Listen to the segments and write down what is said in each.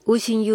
Осенью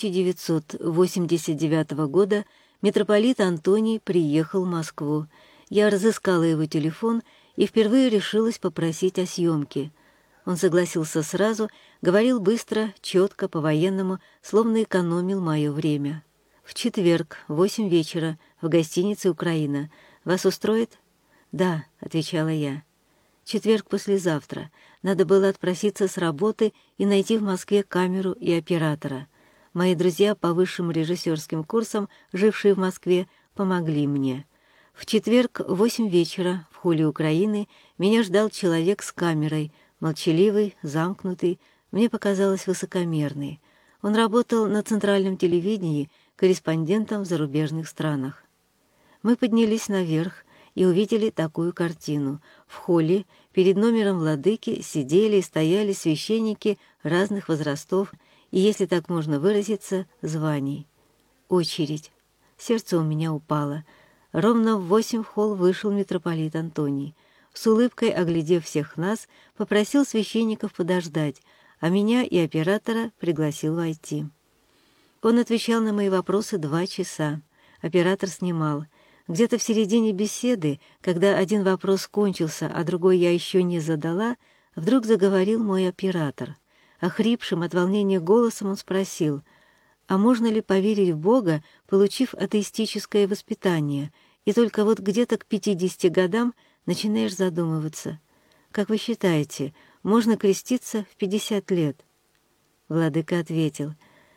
1989 года митрополит Антоний приехал в Москву. Я разыскала его телефон и впервые решилась попросить о съемке. Он согласился сразу, говорил быстро, четко, по-военному, словно экономил мое время. «В четверг, в 8 вечера, в гостинице «Украина». Вас устроит?» «Да», — отвечала я. Четверг послезавтра. Надо было отпроситься с работы и найти в Москве камеру и оператора. Мои друзья по высшим режиссерским курсам, жившие в Москве, помогли мне. В четверг в 8 вечера в холле «Украины» меня ждал человек с камерой, молчаливый, замкнутый, мне показалось высокомерный. Он работал на центральном телевидении корреспондентом в зарубежных странах. Мы поднялись наверх и увидели такую картину. В холле перед номером владыки сидели и стояли священники разных возрастов и, если так можно выразиться, званий. Очередь. Сердце у меня упало. Ровно в 8 в холл вышел митрополит Антоний. С улыбкой, оглядев всех нас, попросил священников подождать, а меня и оператора пригласил войти. Он отвечал на мои вопросы 2 часа. Оператор снимал. Где-то в середине беседы, когда один вопрос кончился, а другой я еще не задала, вдруг заговорил мой оператор. Охрипшим от волнения голосом он спросил, а можно ли поверить в Бога, получив атеистическое воспитание, и только вот где-то к 50 годам начинаешь задумываться. Как вы считаете, можно креститься в 50 лет? Владыка ответил,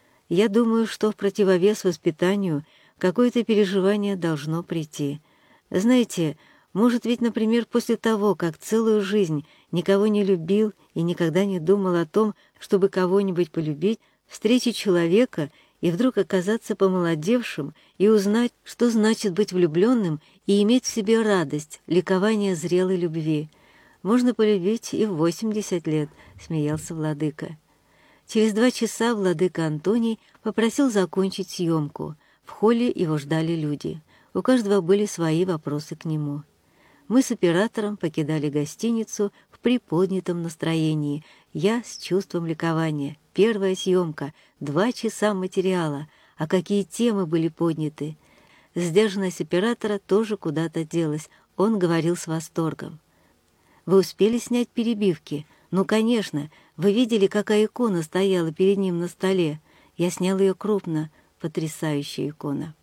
я думаю, что в противовес воспитанию какое-то переживание должно прийти. Знаете, может ведь, например, после того, как целую жизнь никого не любил и никогда не думал о том, чтобы кого-нибудь полюбить, встретить человека и вдруг оказаться помолодевшим и узнать, что значит быть влюбленным и иметь в себе радость, ликование зрелой любви. Можно полюбить и в 80 лет, смеялся владыка. Через 2 часа владыка Антоний попросил закончить съемку. В холле его ждали люди. У каждого были свои вопросы к нему. Мы с оператором покидали гостиницу в приподнятом настроении. Я с чувством ликования. Первая съемка, 2 часа материала. А какие темы были подняты. Сдержанность оператора тоже куда-то делась. Он говорил с восторгом. «Вы успели снять перебивки?» «Ну, конечно. Вы видели, какая икона стояла перед ним на столе? Я снял ее крупно. Потрясающая икона».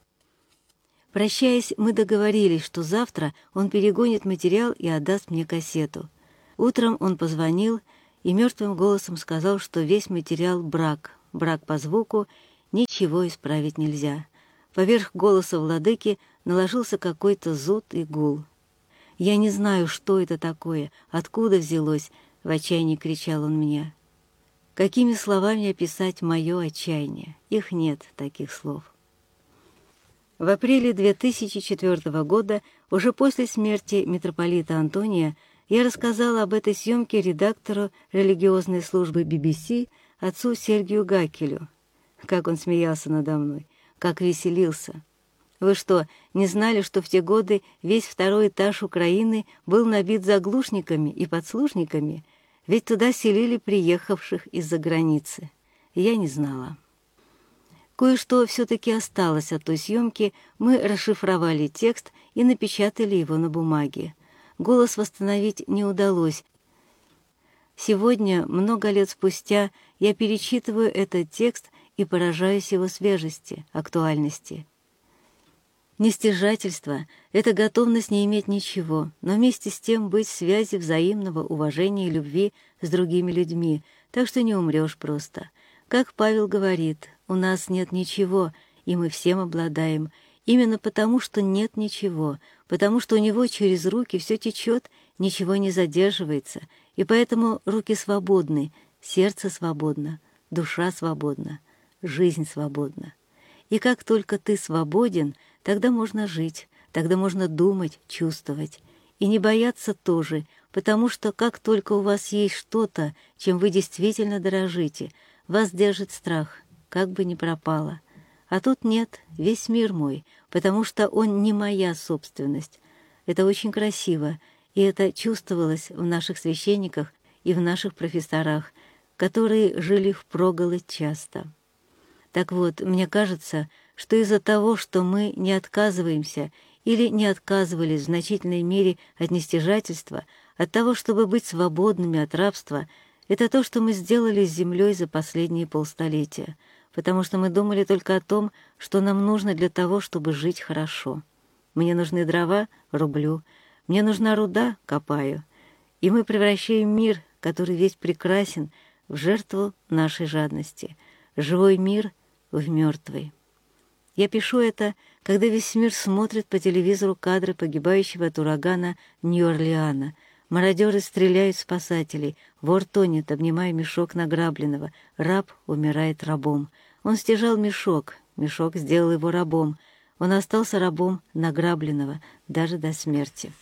Прощаясь, мы договорились, что завтра он перегонит материал и отдаст мне кассету. Утром он позвонил и мертвым голосом сказал, что весь материал брак по звуку, ничего исправить нельзя. Поверх голоса владыки наложился какой-то зуд и гул. «Я не знаю, что это такое, откуда взялось», — в отчаянии кричал он мне. Какими словами описать мое отчаяние? Их нет, таких слов. В апреле 2004 года, уже после смерти митрополита Антония, я рассказала об этой съемке редактору религиозной службы BBC, отцу Сергию Гакелю. Как он смеялся надо мной, как веселился. Вы что, не знали, что в те годы весь 2-й этаж Украины был набит заглушниками и подслушниками? Ведь туда селили приехавших из-за границы. Я не знала. Кое-что все-таки осталось от той съемки, мы расшифровали текст и напечатали его на бумаге. Голос восстановить не удалось. Сегодня, много лет спустя, я перечитываю этот текст и поражаюсь его свежести, актуальности. Нестяжательство — это готовность не иметь ничего, но вместе с тем быть в связи взаимного уважения и любви с другими людьми, так что не умрешь просто. Как Павел говорит, у нас нет ничего, и мы всем обладаем, именно потому, что нет ничего, потому что у него через руки все течет, ничего не задерживается, и поэтому руки свободны, сердце свободно, душа свободна, жизнь свободна. И как только ты свободен, тогда можно жить, тогда можно думать, чувствовать. И не бояться тоже, потому что как только у вас есть что-то, чем вы действительно дорожите, вас держит страх, как бы ни пропало. А тут нет, весь мир мой, потому что он не моя собственность. Это очень красиво, и это чувствовалось в наших священниках и в наших профессорах, которые жили впроголодь часто. Так вот, мне кажется, что из-за того, что мы не отказываемся или не отказывались в значительной мере от нестяжательства, от того, чтобы быть свободными от рабства, это то, что мы сделали с землей за последние полстолетия, потому что мы думали только о том, что нам нужно для того, чтобы жить хорошо. Мне нужны дрова — рублю, мне нужна руда — копаю. И мы превращаем мир, который весь прекрасен, в жертву нашей жадности, живой мир в мертвый. Я пишу это, когда весь мир смотрит по телевизору кадры погибающего от урагана Нью-Орлеана. Мародеры стреляют в спасателей, вор тонет, обнимая мешок награбленного, раб умирает рабом. Он стяжал мешок, мешок сделал его рабом. Он остался рабом награбленного даже до смерти.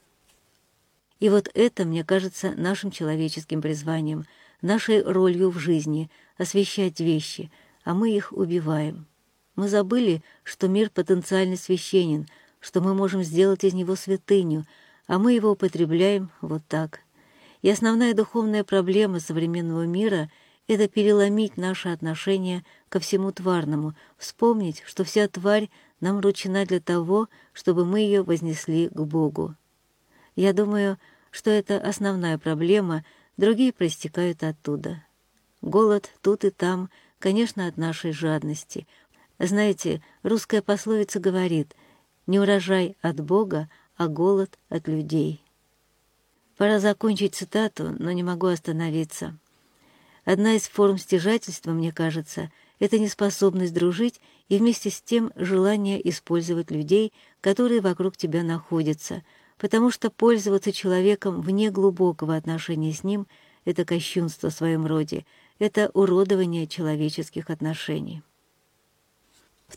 И вот это, мне кажется, нашим человеческим призванием, нашей ролью в жизни — освящать вещи, а мы их убиваем. Мы забыли, что мир потенциально священен, что мы можем сделать из него святыню, а мы его употребляем вот так. И основная духовная проблема современного мира — это переломить наше отношение ко всему тварному, вспомнить, что вся тварь нам вручена для того, чтобы мы ее вознесли к Богу. Я думаю, что это основная проблема, другие проистекают оттуда. Голод тут и там, конечно, от нашей жадности. Знаете, русская пословица говорит: «Не урожай от Бога, а голод от людей». Пора закончить цитату, но не могу остановиться. Одна из форм стяжательства, мне кажется, это неспособность дружить и вместе с тем желание использовать людей, которые вокруг тебя находятся, потому что пользоваться человеком вне глубокого отношения с ним — это кощунство в своем роде, это уродование человеческих отношений. В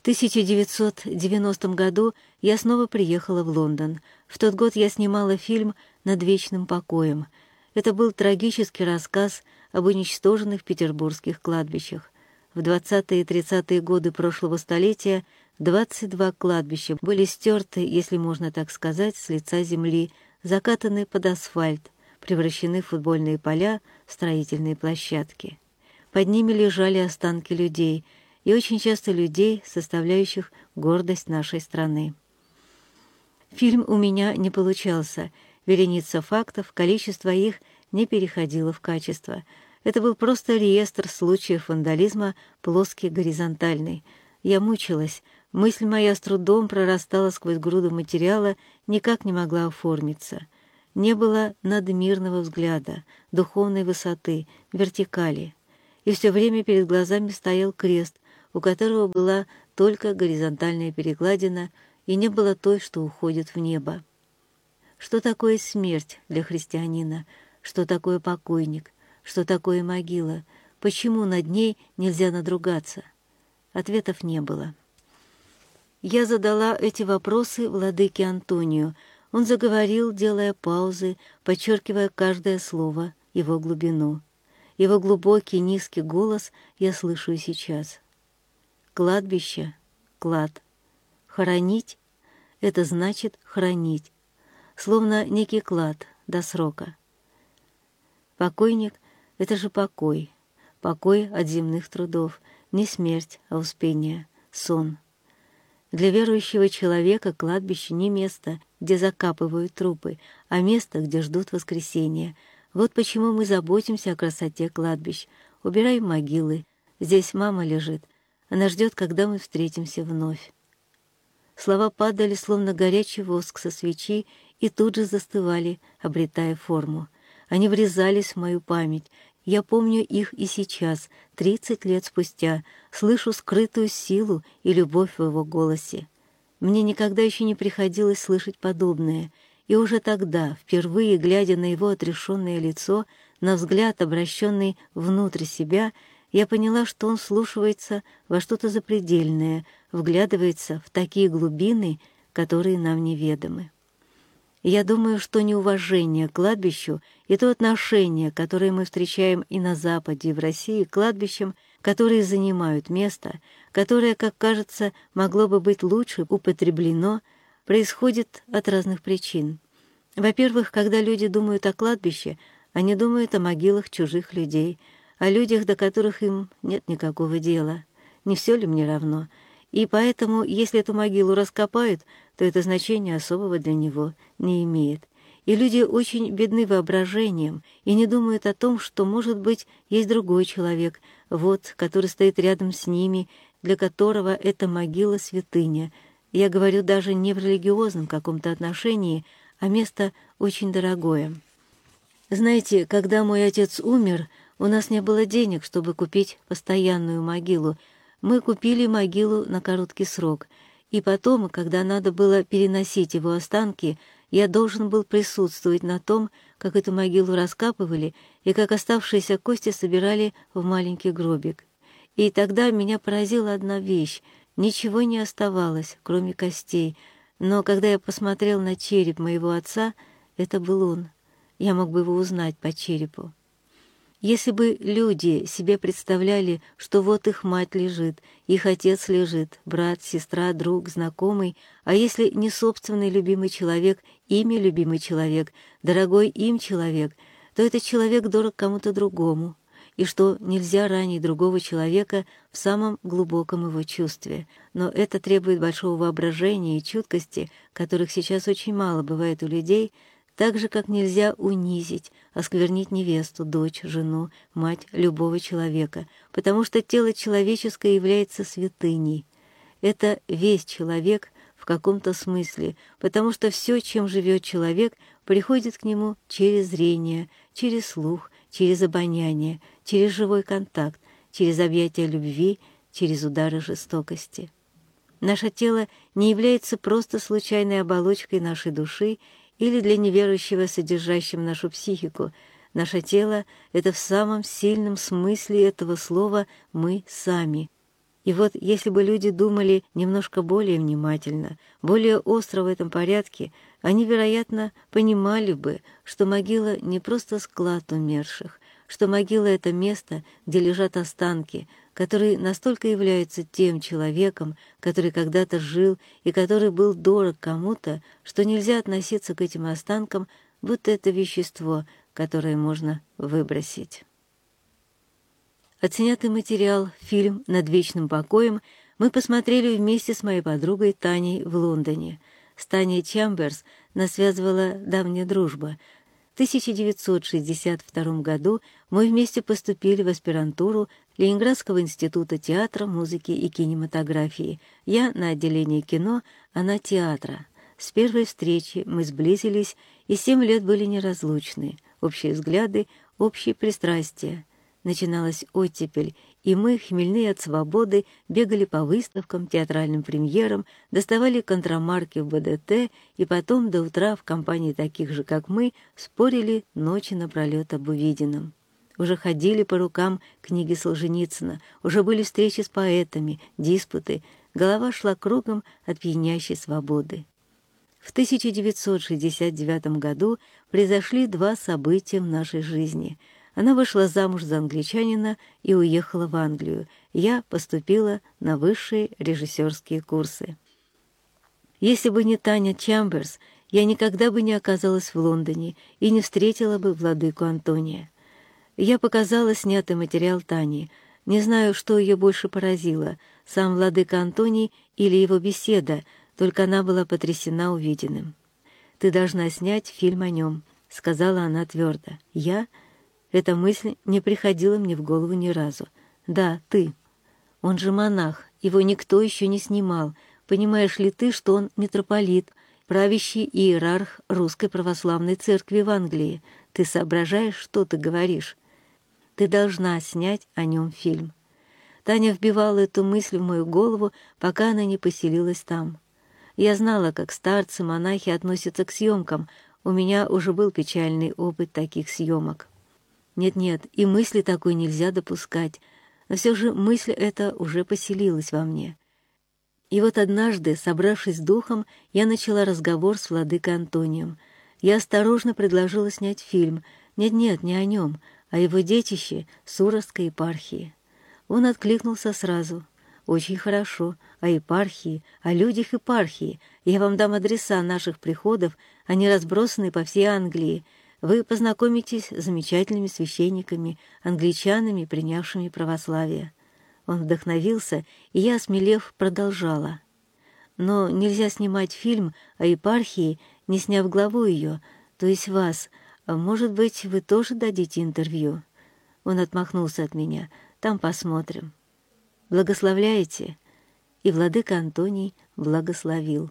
1990 году я снова приехала в Лондон. В тот год я снимала фильм «Над вечным покоем». Это был трагический рассказ об уничтоженных петербургских кладбищах. В 20-е и 30-е годы прошлого столетия 22 кладбища были стерты, если можно так сказать, с лица земли, закатаны под асфальт, превращены в футбольные поля, строительные площадки. Под ними лежали останки людей, и очень часто людей, составляющих гордость нашей страны. Фильм у меня не получался. Вереница фактов, количество их не переходило в качество. Это был просто реестр случаев вандализма, плоский, горизонтальный. Я мучилась. Мысль моя с трудом прорастала сквозь груду материала, никак не могла оформиться. Не было надмирного взгляда, духовной высоты, вертикали. И все время перед глазами стоял крест, у которого была только горизонтальная перекладина, и не было той, что уходит в небо. Что такое смерть для христианина? Что такое покойник? Что такое могила? Почему над ней нельзя надругаться? Ответов не было. Я задала эти вопросы владыке Антонию. Он заговорил, делая паузы, подчеркивая каждое слово, его глубину. Его глубокий низкий голос я слышу и сейчас. Кладбище — клад. Хоронить — это значит хранить, словно некий клад до срока. Покойник — это же покой, покой от земных трудов, не смерть, а успение, сон. Для верующего человека кладбище не место, где закапывают трупы, а место, где ждут воскресения. Вот почему мы заботимся о красоте кладбищ, убираем могилы. Здесь мама лежит, она ждет, когда мы встретимся вновь. Слова падали, словно горячий воск со свечи, и тут же застывали, обретая форму. Они врезались в мою память. Я помню их и сейчас, 30 лет спустя, слышу скрытую силу и любовь в его голосе. Мне никогда еще не приходилось слышать подобное, и уже тогда, впервые глядя на его отрешенное лицо, на взгляд, обращенный внутрь себя, я поняла, что он вслушивается во что-то запредельное, вглядывается в такие глубины, которые нам неведомы. Я думаю, что неуважение к кладбищу и то отношение, которое мы встречаем и на Западе, и в России, к кладбищам, которые занимают место, которое, как кажется, могло бы быть лучше употреблено, происходит от разных причин. Во-первых, когда люди думают о кладбище, они думают о могилах чужих людей, о людях, до которых им нет никакого дела. Не все ли мне равно? И поэтому, если эту могилу раскопают, то это значение особого для него не имеет. И люди очень бедны воображением и не думают о том, что, может быть, есть другой человек, вот, который стоит рядом с ними, для которого эта могила святыня. Я говорю даже не в религиозном каком-то отношении, а место очень дорогое. Знаете, когда мой отец умер, у нас не было денег, чтобы купить постоянную могилу. Мы купили могилу на короткий срок, и потом, когда надо было переносить его останки, я должен был присутствовать на том, как эту могилу раскапывали и как оставшиеся кости собирали в маленький гробик. И тогда меня поразила одна вещь. Ничего не оставалось, кроме костей. Но когда я посмотрел на череп моего отца, это был он. Я мог бы его узнать по черепу. Если бы люди себе представляли, что вот их мать лежит, их отец лежит, брат, сестра, друг, знакомый, а если не собственный любимый человек, ими любимый человек, дорогой им человек, то этот человек дорог кому-то другому, и что нельзя ранить другого человека в самом глубоком его чувстве. Но это требует большого воображения и чуткости, которых сейчас очень мало бывает у людей, так же, как нельзя унизить, осквернить невесту, дочь, жену, мать любого человека, потому что тело человеческое является святыней. Это весь человек в каком-то смысле, потому что все, чем живет человек, приходит к нему через зрение, через слух, через обоняние, через живой контакт, через объятия любви, через удары жестокости. Наше тело не является просто случайной оболочкой нашей души или для неверующего содержащим нашу психику. Наше тело — это в самом сильном смысле этого слова «мы сами». И вот если бы люди думали немножко более внимательно, более остро в этом порядке, они, вероятно, понимали бы, что могила не просто склад умерших, что могила — это место, где лежат останки, которые настолько являются тем человеком, который когда-то жил и который был дорог кому-то, что нельзя относиться к этим останкам, будто это вещество, которое можно выбросить. Отснятый материал, фильм «Над вечным покоем» мы посмотрели вместе с моей подругой Таней в Лондоне. С Таней Чамберс нас связывала давняя дружба. В 1962 году мы вместе поступили в аспирантуру Ленинградского института театра, музыки и кинематографии. Я на отделении кино, она театра. С первой встречи мы сблизились и 7 лет были неразлучны. Общие взгляды, общие пристрастия. Начиналась оттепель, и мы, хмельные от свободы, бегали по выставкам, театральным премьерам, доставали контрамарки в БДТ и потом до утра в компании таких же, как мы, спорили ночи напролет об увиденном. Уже ходили по рукам книги Солженицына, уже были встречи с поэтами, диспуты, голова шла кругом от пьянящей свободы. В 1969 году произошли 2 события в нашей жизни. Она вышла замуж за англичанина и уехала в Англию. Я поступила на высшие режиссерские курсы. Если бы не Таня Чамберс, я никогда бы не оказалась в Лондоне и не встретила бы владыку Антония. Я показала снятый материал Тане. Не знаю, что ее больше поразило, сам владыка Антоний или его беседа, только она была потрясена увиденным. «Ты должна снять фильм о нем», — сказала она твердо. «Я?» Эта мысль не приходила мне в голову ни разу. «Да, ты. Он же монах, его никто еще не снимал. Понимаешь ли ты, что он митрополит, правящий иерарх Русской Православной Церкви в Англии? Ты соображаешь, что ты говоришь? Ты должна снять о нем фильм». Таня вбивала эту мысль в мою голову, пока она не поселилась там. Я знала, как старцы, монахи относятся к съемкам. У меня уже был печальный опыт таких съемок. Нет-нет, и мысли такой нельзя допускать. Но все же мысль эта уже поселилась во мне. И вот однажды, собравшись с духом, я начала разговор с владыкой Антонием. Я осторожно предложила снять фильм. Нет-нет, не о нем, а его детище Суровской епархии. Он откликнулся сразу. «Очень хорошо. О епархии, о людях епархии. Я вам дам адреса наших приходов, они разбросаны по всей Англии. Вы познакомитесь с замечательными священниками, англичанами, принявшими православие». Он вдохновился, и я, осмелев, продолжала. Но нельзя снимать фильм о епархии, не сняв главу ее, то есть вас. Может быть, вы тоже дадите интервью? Он отмахнулся от меня. Там посмотрим. Благословляете? И владыка Антоний благословил.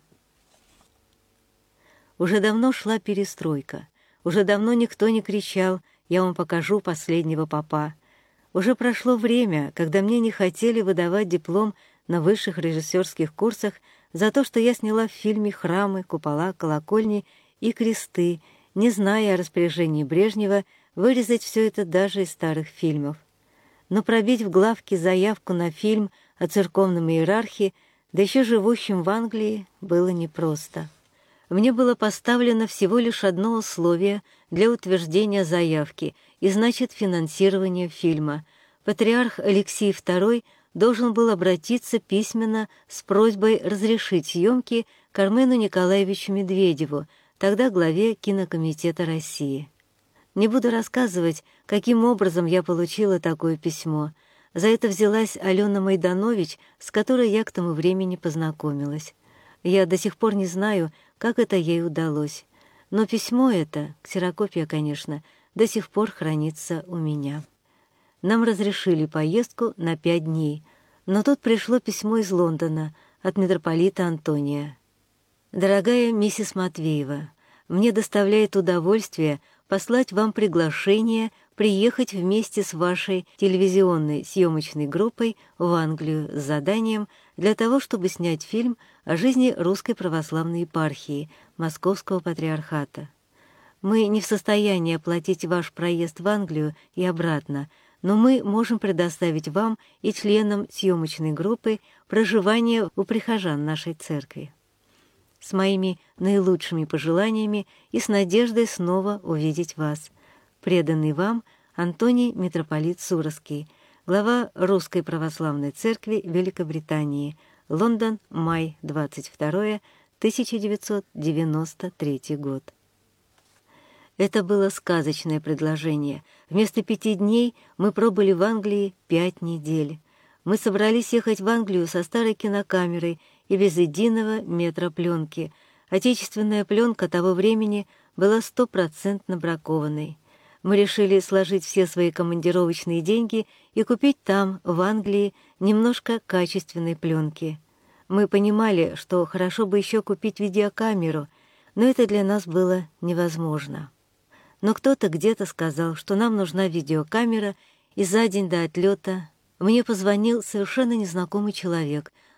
Уже давно шла перестройка. Уже давно никто не кричал: «Я вам покажу последнего попа». Уже прошло время, когда мне не хотели выдавать диплом на высших режиссерских курсах за то, что я сняла в фильме храмы, купола, колокольни и кресты, не зная о распоряжении Брежнева вырезать все это даже из старых фильмов. Но пробить в главке заявку на фильм о церковном иерархе, да еще живущем в Англии, было непросто. Мне было поставлено всего лишь одно условие для утверждения заявки, и значит финансирование фильма. Патриарх Алексий II должен был обратиться письменно с просьбой разрешить съемки к Армену Николаевичу Медведеву, тогда главе Кинокомитета России. Не буду рассказывать, каким образом я получила такое письмо. За это взялась Алена Майданович, с которой я к тому времени познакомилась. Я до сих пор не знаю, как это ей удалось. Но письмо это, ксерокопия, конечно, до сих пор хранится у меня. Нам разрешили поездку на 5 дней, но тут пришло письмо из Лондона от митрополита Антония. «Дорогая миссис Матвеева, мне доставляет удовольствие послать вам приглашение приехать вместе с вашей телевизионной съемочной группой в Англию с заданием для того, чтобы снять фильм о жизни Русской Православной епархии Московского Патриархата. Мы не в состоянии оплатить ваш проезд в Англию и обратно, но мы можем предоставить вам и членам съемочной группы проживание у прихожан нашей церкви. С моими наилучшими пожеланиями и с надеждой снова увидеть вас. Преданный вам Антоний митрополит Суровский, глава Русской Православной Церкви Великобритании, Лондон, май 22, 1993 год». Это было сказочное предложение. Вместо 5 дней мы пробыли в Англии 5 недель. Мы собрались ехать в Англию со старой кинокамерой и без единого метра пленки. Отечественная пленка того времени была 100% бракованной. Мы решили сложить все свои командировочные деньги и купить там, в Англии, немножко качественной пленки. Мы понимали, что хорошо бы еще купить видеокамеру, но это для нас было невозможно. Но кто-то где-то сказал, что нам нужна видеокамера, и за день до отлета мне позвонил совершенно незнакомый человек,